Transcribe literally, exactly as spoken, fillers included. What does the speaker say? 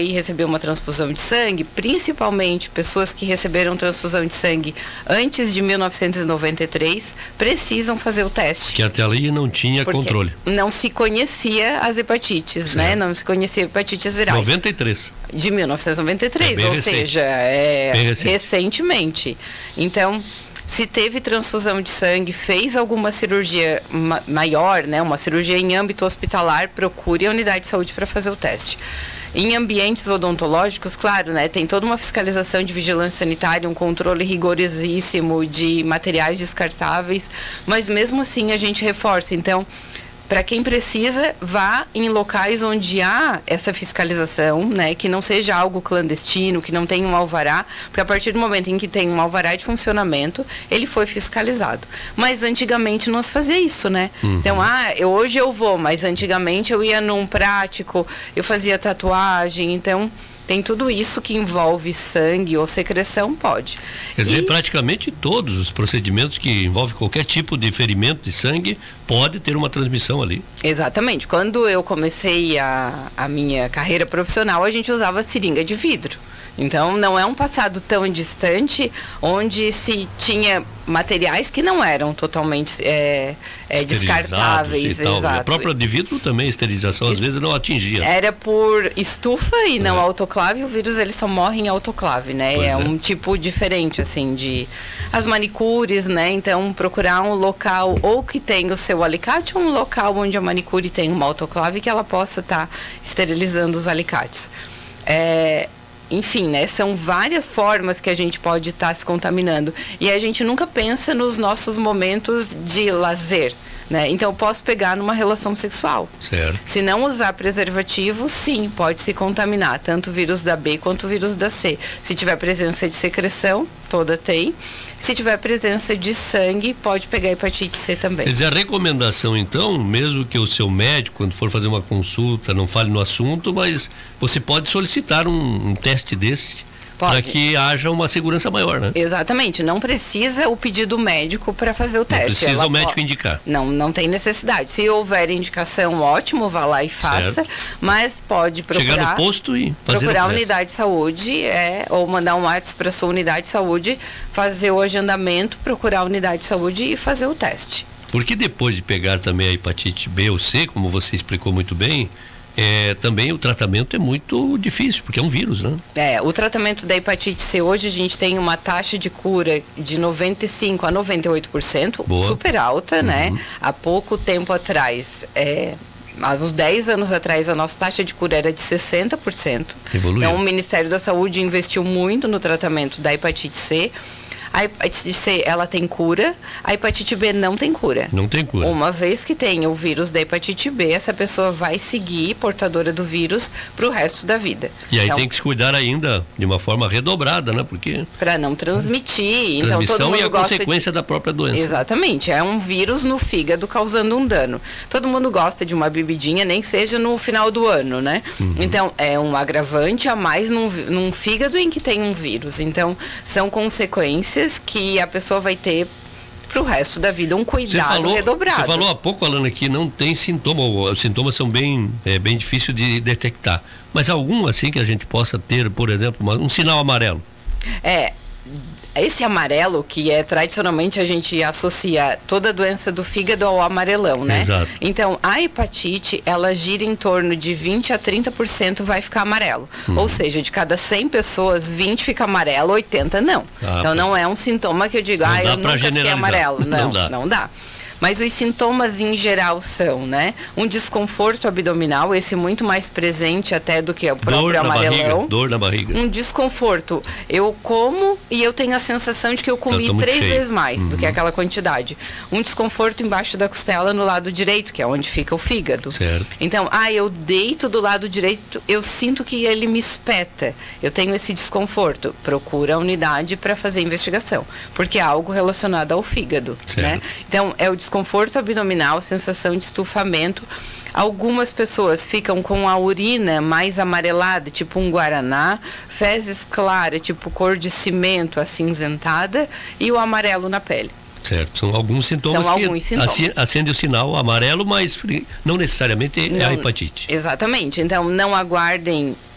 aí receber uma transfusão de sangue, principalmente pessoas que receberam transfusão de sangue antes de mil novecentos e noventa e três, precisam fazer o teste. Que até ali não tinha Porque controle. Não se conhecia as hepatites, certo, né? Não se conhecia hepatites virais. noventa e três. De mil novecentos e noventa e três, é ou recente. seja, é recente. recentemente. Então, se teve transfusão de sangue, fez alguma cirurgia ma- maior, né, uma cirurgia em âmbito hospitalar, procure a unidade de saúde para fazer o teste. Em ambientes odontológicos, claro, né, tem toda uma fiscalização de vigilância sanitária, um controle rigorosíssimo de materiais descartáveis, mas mesmo assim a gente reforça. Então, para quem precisa, vá em locais onde há essa fiscalização, né, que não seja algo clandestino, que não tenha um alvará, porque a partir do momento em que tem um alvará de funcionamento, ele foi fiscalizado. Mas antigamente não se fazia isso, né? Uhum. Então, ah, eu, hoje eu vou, mas antigamente eu ia num prático, eu fazia tatuagem, então tem tudo isso que envolve sangue ou secreção, pode. Quer dizer, e... praticamente todos os procedimentos que envolvem qualquer tipo de ferimento de sangue pode ter uma transmissão ali. Exatamente. Quando eu comecei a, a minha carreira profissional, a gente usava seringa de vidro. Então, não é um passado tão distante onde se tinha materiais que não eram totalmente é, é, descartáveis. Exato. A própria de vidro também, a esterilização às vezes não atingia. Era por estufa e não é. autoclave. O vírus ele só morre em autoclave, né? É, é um tipo diferente, assim, de... As manicures, né? Então, procurar um local ou que tenha o seu alicate ou um local onde a manicure tem uma autoclave que ela possa estar tá esterilizando os alicates. É... Enfim, né, são várias formas que a gente pode estar tá se contaminando. E a gente nunca pensa nos nossos momentos de lazer, né? Então, eu posso pegar numa relação sexual. Certo. Se não usar preservativo, sim, pode se contaminar, tanto o vírus da B quanto o vírus da C. Se tiver presença de secreção, toda tem. Se tiver presença de sangue, pode pegar hepatite C também. Quer dizer, a recomendação, então, mesmo que o seu médico, quando for fazer uma consulta, não fale no assunto, mas você pode solicitar um, um teste desse para que haja uma segurança maior, né? Exatamente. Não precisa o pedido médico para fazer o teste. Não precisa Ela o médico pode... indicar. Não, não tem necessidade. Se houver indicação, ótimo, vá lá e faça. Certo. Mas pode procurar... Chegar no posto e fazer procurar a unidade de saúde, é, ou mandar um WhatsApp para a sua unidade de saúde, fazer o agendamento, procurar a unidade de saúde e fazer o teste. Porque depois de pegar também a hepatite B ou C, como você explicou muito bem, É, também o tratamento é muito difícil, porque é um vírus, né? É, o tratamento da hepatite C hoje a gente tem uma taxa de cura de noventa e cinco a noventa e oito por cento, Boa. Super alta, uhum. né? Há pouco tempo atrás, é, há uns dez anos atrás, a nossa taxa de cura era de sessenta por cento. Evoluiu. Então, o Ministério da Saúde investiu muito no tratamento da hepatite C. A hepatite C, ela tem cura, a hepatite B não tem cura. Não tem cura. Uma vez que tenha o vírus da hepatite B, essa pessoa vai seguir portadora do vírus para o resto da vida. E aí então, tem que se cuidar ainda de uma forma redobrada, né? Porque... Para não transmitir. Transmissão então, todo mundo e a gosta consequência de... da própria doença. Exatamente. É um vírus no fígado causando um dano. Todo mundo gosta de uma bebidinha, nem que seja no final do ano, né? Uhum. Então, é um agravante a mais num, num fígado em que tem um vírus. Então, são consequências que a pessoa vai ter para o resto da vida, um cuidado você falou, redobrado. Você falou há pouco, Alana, que não tem sintoma, os sintomas são bem, é, bem difíceis de detectar. Mas algum assim que a gente possa ter, por exemplo, uma, um sinal amarelo? É, esse amarelo que é tradicionalmente a gente associa toda a doença do fígado ao amarelão, né? Exato. Então, a hepatite, ela gira em torno de vinte a trinta por cento vai ficar amarelo. Hum. Ou seja, de cada cem pessoas, vinte fica amarelo, oitenta não. Ah, então, não é um sintoma que eu digo, ah, eu nunca fiquei amarelo. Não, não dá. Não dá. Mas os sintomas em geral são, né? Um desconforto abdominal, esse muito mais presente até do que o próprio dor amarelão. Barriga, dor na barriga. Um desconforto. Eu como e eu tenho a sensação de que eu comi então, três cheio. vezes mais uhum. do que aquela quantidade. Um desconforto embaixo da costela no lado direito, que é onde fica o fígado. Certo. Então, ah, eu deito do lado direito, eu sinto que ele me espeta. Eu tenho esse desconforto. Procura a unidade para fazer investigação, porque é algo relacionado ao fígado, certo. né? Então, é o desconforto abdominal, sensação de estufamento. Algumas pessoas ficam com a urina mais amarelada, tipo um guaraná, fezes claras, tipo cor de cimento, acinzentada, e o amarelo na pele. Certo, são alguns sintomas são que alguns sintomas. acende o sinal amarelo, mas não necessariamente não, é a hepatite. Exatamente, então não aguardem